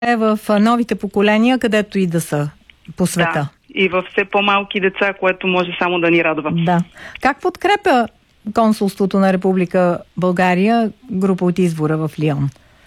е в новите поколения, където и да са по света. Да, и в все по-малки деца, което може само да ни радва. Да. Как подкрепя консулството на Република България група от Извора в Лион?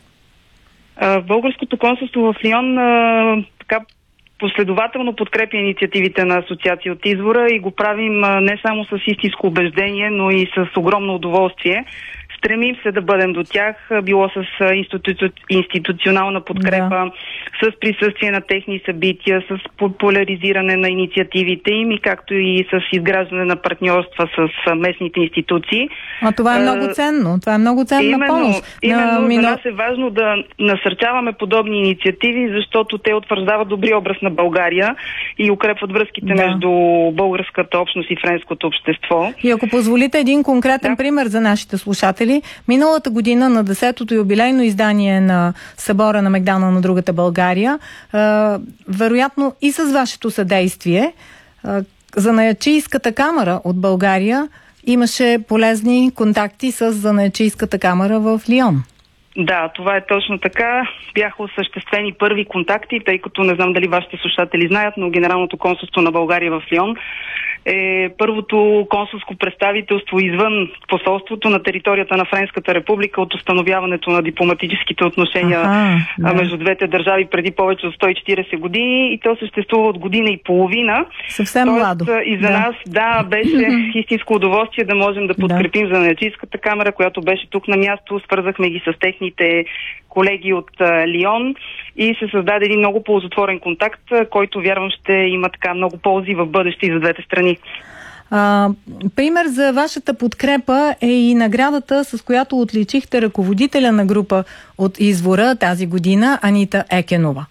Българското консулство в Лион така последователно подкрепя инициативите на Асоциация от Извора и го правим не само с истинско убеждение, но и с огромно удоволствие. Стремим се да бъдем до тях, било с институционална подкрепа, с присъствие на техни събития, с популяризиране на инициативите им и както и с изграждане на партньорства с местните институции. А това е много ценно. Това е много ценна помощ. Именно за нас е важно да насърчаваме подобни инициативи, защото те утвърждават добри образ на България и укрепват връзките между българската общност и френското общество. И ако позволите един конкретен пример за нашите слушатели, миналата година на 10-то юбилейно издание на Събора на Мегдана на другата България, вероятно и с вашето съдействие, Занаятчийската камара от България имаше полезни контакти с Занаятчийската камара в Лион. Да, това е точно така. Бяха осъществени първи контакти, тъй като не знам дали вашите слушатели знаят, но Генералното консулство на България в Лион е първото консулско представителство извън посолството на територията на Френската република от установяването на дипломатическите отношения между двете държави преди повече от 140 години и то съществува от година и половина. Съвсем младо. И за нас, беше истинско удоволствие да можем да подкрепим Занаятчийската камера, която беше тук на място. Свързахме ги с техните колеги от Лион и се създаде един много ползотворен контакт, който вярвам ще има така много ползи в бъдеще и за двете страни. Пример за вашата подкрепа е и наградата, с която отличихте ръководителя на група от Извора тази година, Анита Екенова.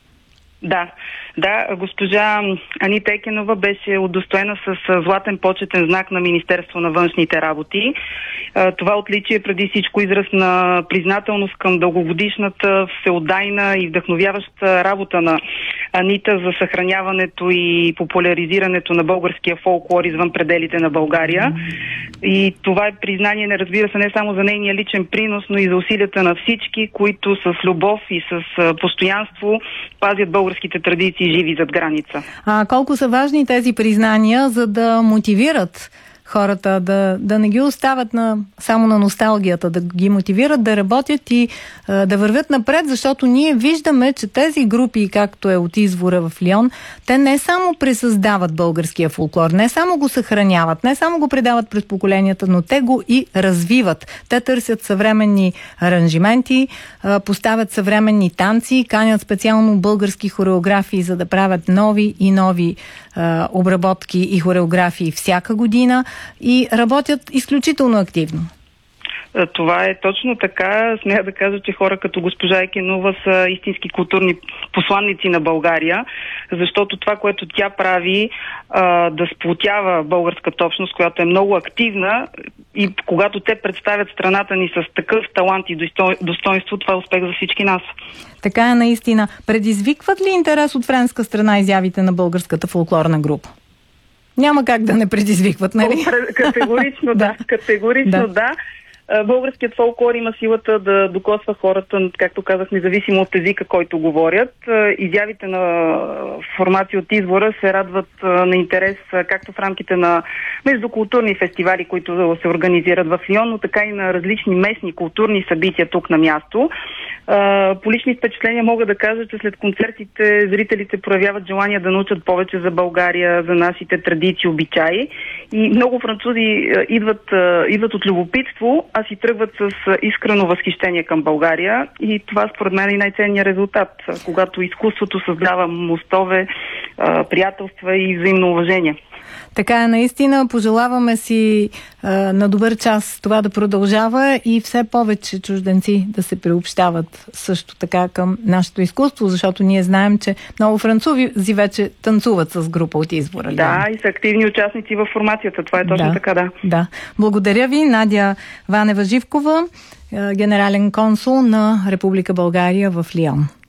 Да, госпожа Анита Екенова беше удостоена с златен почетен знак на Министерство на външните работи. Това отличие преди всичко израз на признателност към дългогодишната, всеотдайна и вдъхновяваща работа на Анита за съхраняването и популяризирането на българския фолклор извън пределите на България. И това е признание, не разбира се, не само за нейния личен принос, но и за усилията на всички, които с любов и с постоянство пазят българските традиции живи зад граница. Колко са важни тези признания, за да мотивират хората да не ги остават само на носталгията, да ги мотивират да работят и да вървят напред, защото ние виждаме, че тези групи, както е от Извора в Лион, те не само пресъздават българския фолклор, не само го съхраняват, не само го предават през поколенията, но те го и развиват. Те търсят съвременни аранжименти, поставят съвременни танци, канят специално български хореографии, за да правят нови и нови обработки и хореографии всяка година и работят изключително активно. Това е точно така. Смея да кажа, че хора като госпожа Екенова са истински културни посланници на България, защото това, което тя прави, да сплотява българската общност, която е много активна и когато те представят страната ни с такъв талант и достоинство, това е успех за всички нас. Така е наистина. Предизвикват ли интерес от френска страна изявите на българската фолклорна група? Няма как да не предизвикват, нали? Категорично да. Българският фолклор има силата да докосва хората, както казах, независимо от езика, който говорят. Изявите на формации от Извора се радват на интерес както в рамките на междукултурни фестивали, които се организират в Лион, но така и на различни местни културни събития тук на място. По лични впечатления мога да кажа, че след концертите зрителите проявяват желание да научат повече за България, за нашите традиции, обичаи. И много французи идват от любопитство, а си тръгват с искрено възхищение към България. И това според мен е и най-ценният резултат, когато изкуството създава мостове, приятелства и взаимно уважение. Така е наистина. Пожелаваме си на добър час това да продължава и все повече чужденци да се приобщават също така към нашето изкуство, защото ние знаем, че много французи вече танцуват с група от Извора. Да, и са активни участници във формацията. Това е точно така, да. Благодаря ви, Надя Ванева-Живкова, генерален консул на Република България в Лион.